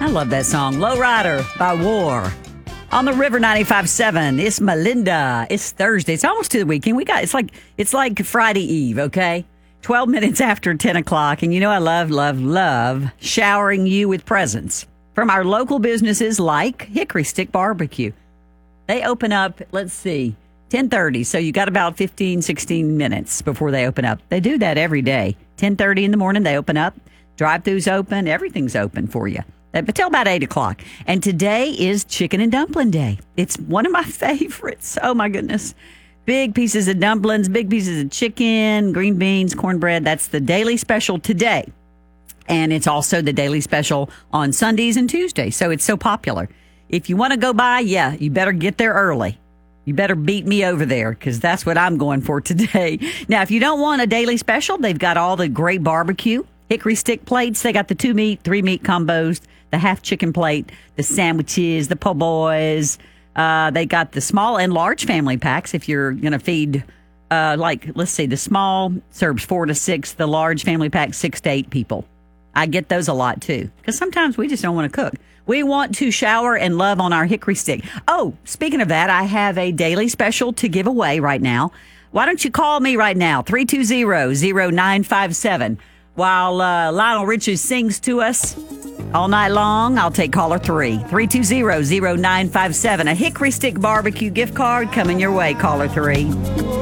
I love that song. Lowrider by War. On the River 95.7, it's Melinda. It's Thursday. It's almost to the weekend. It's like Friday Eve, okay? 12 minutes after 10 o'clock. And you know I love showering you with presents from our local businesses like Hickory Stick Barbecue. They open up, 10:30. So you got about 15, 16 minutes before they open up. They do that every day. 10:30 in the morning, they open up. Drive-throughs open. Everything's open for you. But till about 8 o'clock. And today is Chicken and Dumpling Day. It's one of my favorites. Oh, my goodness. Big pieces of dumplings, big pieces of chicken, green beans, cornbread. That's the daily special today. And it's also the daily special on Sundays and Tuesdays. So it's so popular. If you want to go by, you better get there early. You better beat me over there because that's what I'm going for today. Now, if you don't want a daily special, they've got all the great barbecue. Hickory stick plates. They got the 2-meat, 3-meat combos, the half chicken plate, the sandwiches, the po' boys. They got the small and large family packs if you're going to feed, the small serves 4 to 6, the large family pack 6 to 8 people. I get those a lot too because sometimes we just don't want to cook. We want to shower and love on our hickory stick. Oh, speaking of that, I have a daily special to give away right now. Why don't you call me right now, 320-0957. While Lionel Richie sings to us all night long, I'll take caller 3. 320-0957. A Hickory Stick Barbecue gift card coming your way, caller 3.